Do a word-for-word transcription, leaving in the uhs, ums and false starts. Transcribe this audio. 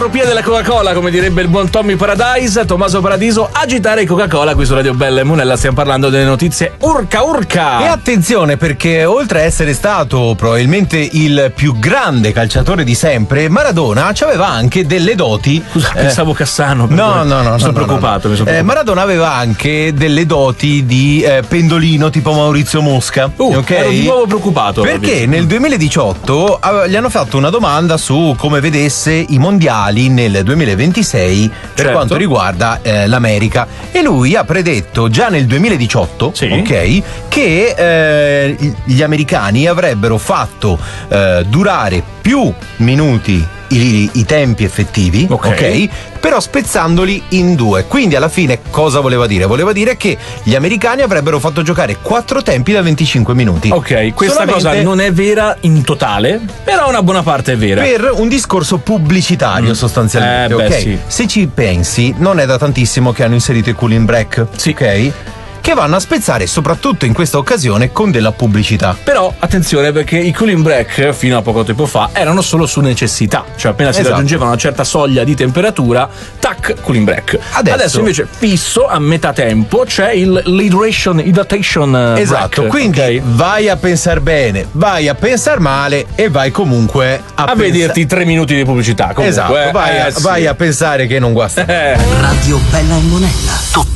entropia della Coca-Cola, come direbbe il buon Tommy Paradise, Tommaso Paradiso, agitare Coca-Cola qui su Radio Bella e Monella. Stiamo parlando delle notizie urca urca. E attenzione, perché oltre a essere stato probabilmente il più grande calciatore di sempre, Maradona aveva anche delle doti. Scusa, eh, pensavo Cassano. No, no, no. Mi sono no, preoccupato. No, no. Mi sono preoccupato. Eh, Maradona aveva anche delle doti di eh, pendolino tipo Maurizio Mosca. Uh, ok? Ero di nuovo preoccupato. Perché nel duemiladiciotto eh, gli hanno fatto una domanda su come vedesse i mondiali nel duemilaventisei per certo. quanto riguarda eh, l'America, e lui ha predetto già nel duemiladiciotto sì. ok, che eh, gli americani avrebbero fatto eh, durare più minuti I, i tempi effettivi, ok, okay, però spezzandoli in due. Quindi alla fine cosa voleva dire? Voleva dire che gli americani avrebbero fatto giocare quattro tempi da venticinque minuti. Ok, questa Solamente cosa non è vera in totale, però una buona parte è vera. Per un discorso pubblicitario, mm. sostanzialmente, eh, beh, ok? Sì. Se ci pensi, non è da tantissimo che hanno inserito i cooling break, sì. ok? Che vanno a spezzare soprattutto in questa occasione con della pubblicità. Però attenzione, perché i cooling break fino a poco tempo fa erano solo su necessità, cioè appena si esatto. raggiungeva una certa soglia di temperatura, tac, cooling break. Adesso, Adesso invece fisso a metà tempo c'è il hydration, hydration esatto, break, quindi okay? vai a pensare bene, vai a pensare male e vai comunque a, a pensa- vederti tre minuti di pubblicità. Comunque, esatto, eh, vai, eh, a, sì. vai a pensare che non guasta. Radio Bella e Monella.